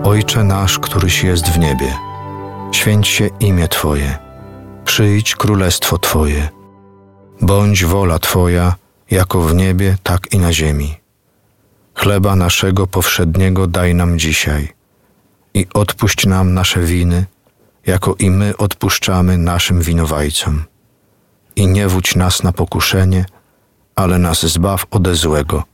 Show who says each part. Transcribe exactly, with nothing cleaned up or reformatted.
Speaker 1: Ojcze nasz, któryś jest w niebie, święć się imię Twoje, przyjdź królestwo Twoje. Bądź wola Twoja, jako w niebie, tak i na ziemi. Chleba naszego powszedniego daj nam dzisiaj i odpuść nam nasze winy, jako i my odpuszczamy naszym winowajcom. I nie wódź nas na pokuszenie, ale nas zbaw ode złego,